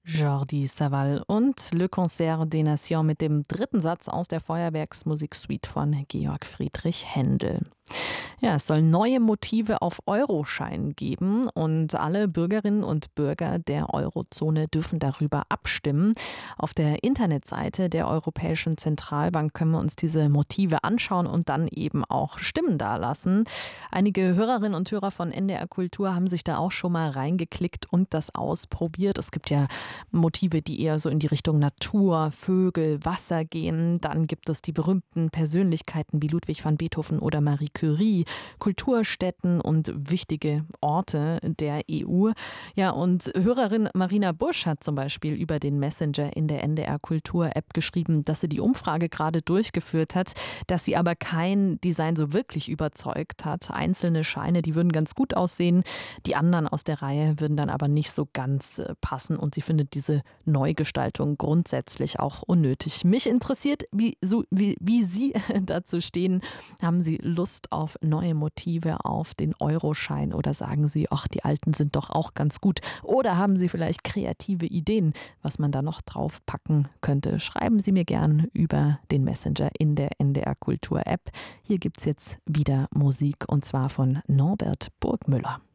Jordi Savall und Le Concert des Nations mit dem dritten Satz aus der Feuerwerksmusiksuite von Georg Friedrich Händel. Ja, es soll neue Motive auf Euroscheinen geben und alle Bürgerinnen und Bürger der Eurozone dürfen darüber abstimmen. Auf der Internetseite der Europäischen Zentralbank können wir uns diese Motive anschauen und dann eben auch Stimmen dalassen. Einige Hörerinnen und Hörer von NDR Kultur haben sich da auch schon mal reingeklickt und das ausprobiert. Es gibt ja Motive, die eher so in die Richtung Natur, Vögel, Wasser gehen. Dann gibt es die berühmten Persönlichkeiten wie Ludwig van Beethoven oder Marie Curie, Kulturstätten und wichtige Orte der EU. Ja, und Hörerin Marina Busch hat zum Beispiel über den Messenger in der NDR Kultur App geschrieben, dass sie die Umfrage gerade durchgeführt hat, dass sie aber kein Design so wirklich überzeugt hat. Einzelne Scheine, die würden ganz gut aussehen, die anderen aus der Reihe würden dann aber nicht so ganz passen und sie findet diese Neugestaltung grundsätzlich auch unnötig. Mich interessiert, wie Sie dazu stehen. Haben Sie Lust auf neue Motive auf den Euroschein oder sagen Sie, ach, die alten sind doch auch ganz gut? Oder haben Sie vielleicht kreative Ideen, was man da noch draufpacken könnte? Schreiben Sie mir gern über den Messenger in der NDR Kultur App. Hier gibt es jetzt wieder Musik und zwar von Norbert Burgmüller.